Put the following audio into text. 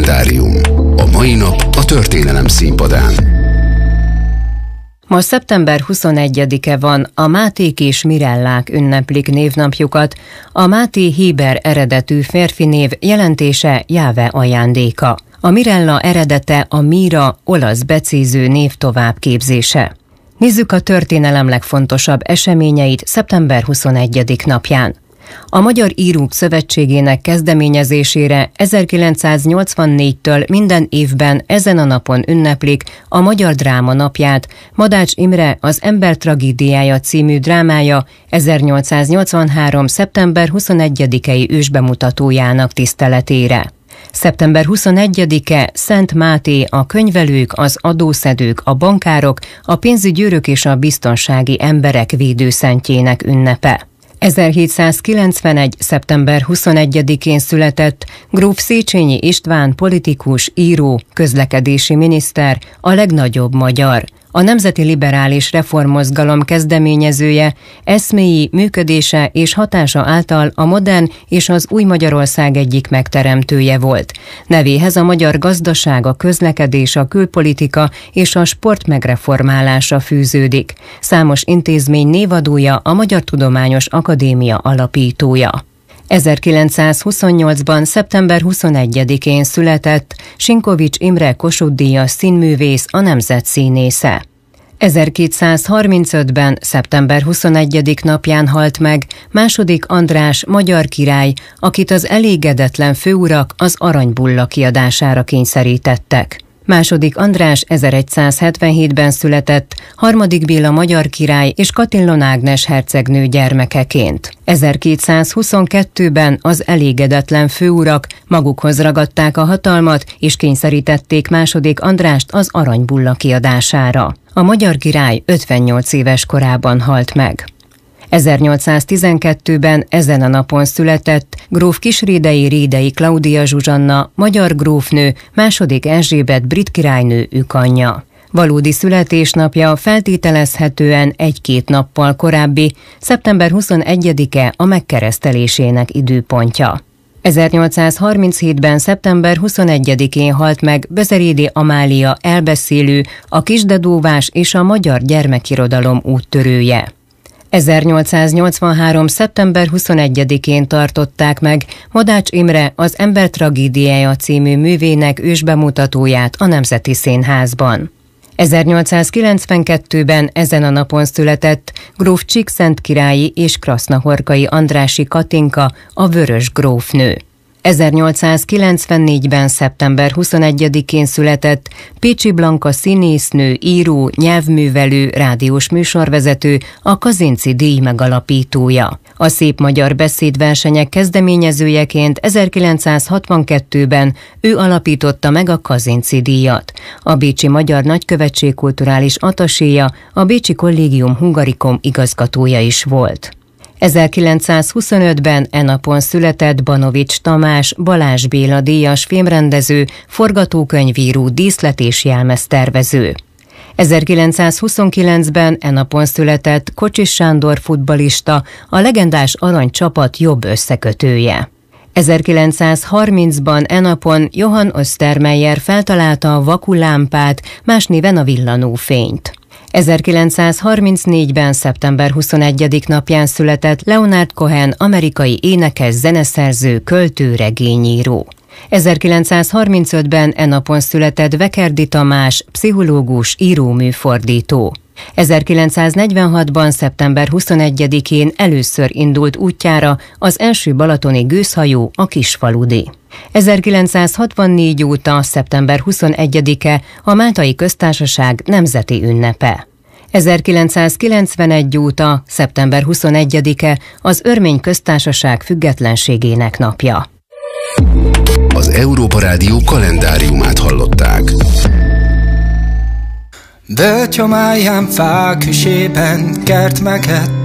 Kalendárium. A mai nap a történelem színpadán. Ma szeptember 21-e van, a Máték és Mirellák ünneplik névnapjukat. A Máté héber eredetű férfi név, jelentése Jáve ajándéka. A Mirella eredete a Míra, olasz becéző név továbbképzése. Nézzük a történelem legfontosabb eseményeit szeptember 21. napján. A Magyar Írók Szövetségének kezdeményezésére 1984-től minden évben ezen a napon ünneplik a Magyar Dráma napját. Madács Imre Az ember tragédiája című drámája 1883. szeptember 21-i ősbemutatójának tiszteletére. Szeptember 21-e Szent Máté, a könyvelők, az adószedők, a bankárok, a pénzügyőrök és a biztonsági emberek védőszentjének ünnepe. 1791. szeptember 21-én született gróf Széchenyi István, politikus, író, közlekedési miniszter, a legnagyobb magyar. A Nemzeti Liberális Reformmozgalom kezdeményezője, eszméi, működése és hatása által a modern és az új Magyarország egyik megteremtője volt. Nevéhez a magyar gazdaság, a közlekedés, a külpolitika és a sport megreformálása fűződik. Számos intézmény névadója, a Magyar Tudományos Akadémia alapítója. 1928-ban szeptember 21-én született Sinkovics Imre Kossuth-díjas színművész, a nemzet színésze. 1235-ben szeptember 21. napján halt meg II. András magyar király, akit az elégedetlen főurak az aranybulla kiadására kényszerítettek. II. András 1177-ben született, III. Béla magyar király és Katillon Ágnes hercegnő gyermekeként. 1222-ben az elégedetlen főurak magukhoz ragadták a hatalmat és kényszerítették II. Andrást az aranybulla kiadására. A magyar király 58 éves korában halt meg. 1812-ben ezen a napon született gróf Kisrédei Klaudia Zsuzsanna, magyar grófnő, II. Erzsébet brit királynő ükanyja. Valódi születésnapja feltételezhetően 1-2 nappal korábbi, szeptember 21-e a megkeresztelésének időpontja. 1837-ben szeptember 21-én halt meg Bezerédi Amália elbeszélő, a kisdedóvás és a magyar gyermekirodalom úttörője. 1883. szeptember 21-én tartották meg Madács Imre Az ember tragédiája című művének ősbemutatóját a Nemzeti Színházban. 1892-ben ezen a napon született gróf Csíkszentkirályi és Krasznahorkai Andrássy Katinka, a vörös grófnő. 1894-ben szeptember 21-én született Pécsi Blanka színésznő, író, nyelvművelő, rádiós műsorvezető, a Kazinczy díj megalapítója. A Szép Magyar Beszédversenyek kezdeményezőjeként 1962-ben ő alapította meg a Kazinczy díjat. A Bécsi Magyar Nagykövetség kulturális ataséja, a Bécsi Kollégium Hungarikum igazgatója is volt. 1925-ben e napon született Banovics Tamás, Balázs Béla díjas filmrendező, forgatókönyvíró, díszlet- és jelmeztervező. 1929-ben e napon született Kocsis Sándor futballista, a legendás aranycsapat jobb összekötője. 1930-ban e napon Johann Ostermeyer feltalálta a vakulámpát, más néven a villanófényt. 1934-ben szeptember 21. napján született Leonard Cohen, amerikai énekes, zeneszerző, költő, regényíró. 1935-ben e napon született Vekerdi Tamás, pszichológus, író, műfordító. 1946-ban szeptember 21-én először indult útjára az első balatoni gőzhajó, a Kisfaludi. 1964 óta szeptember 21-e a Máltai Köztársaság nemzeti ünnepe. 1991 óta szeptember 21-e az Örmény Köztársaság függetlenségének napja. Az Európa Rádió kalendáriumát hallották. Bötyomálján fák hűsében kert meget,